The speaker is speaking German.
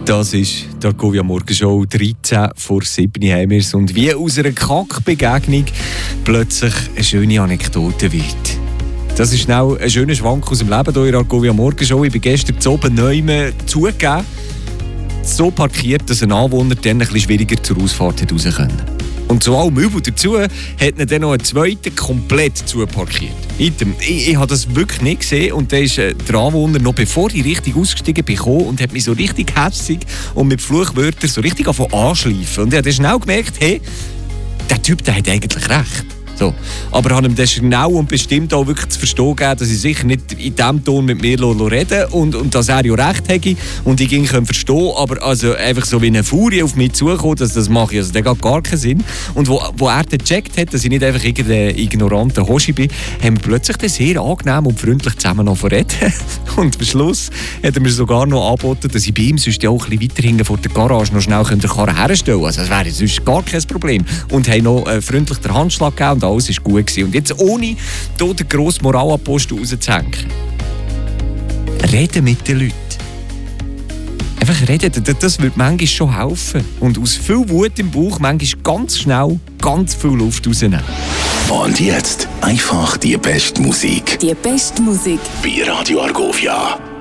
Das ist die Argovia Morgenshow, 13 vor 7 haben wir es. Und wie aus einer Kackbegegnung plötzlich eine schöne Anekdote wird. Das ist schnell ein schöner Schwank aus dem Leben hier in der Argovia Morgenshow. Ich bin gestern zu oben neu zugegeben, so parkiert, dass ein Anwohner dann ein bisschen schwieriger zur Ausfahrt raus können. Und zu allem Übel dazu hat er dann noch einen zweiten komplett zuparkiert. Ich habe das wirklich nicht gesehen und dann ist der Anwohner, noch bevor ich richtig ausgestiegen bin, gekommen und hat mich so richtig hässig und mit Fluchwörtern so richtig anschleifen. Und ich habe dann schnell gemerkt, hey, der Typ, der hat eigentlich recht. So. Aber ich habe ihm dann schnell und bestimmt auch wirklich zu verstehen gegeben, dass ich sicher nicht in diesem Ton mit mir reden und dass er ja recht hätte und ich ihn verstehen, aber also einfach so wie eine Furie auf mich zukommt, das mache ich, also das hat gar keinen Sinn. Und wo er dann gecheckt hat, dass ich nicht einfach irgendein ignoranter Hoschi bin, haben wir plötzlich dann sehr angenehm und freundlich zusammen noch reden. Und am Schluss hat er mir sogar noch angeboten, dass ich bei ihm sonst ja auch ein bisschen weiter hinten vor der Garage noch schnell die Karre herstellen könnte. Also das wäre sonst gar kein Problem. Und haben noch freundlich den Handschlag gegeben und alles war gut gewesen. Und jetzt ohne hier den grossen Moralapostel rauszuhängen. Reden mit den Leuten. Einfach reden, das würde manchmal schon helfen. Und aus viel Wut im Bauch manchmal ganz schnell ganz viel Luft rausnehmen. Und jetzt einfach die beste Musik. Die beste Musik. Bei Radio Argovia.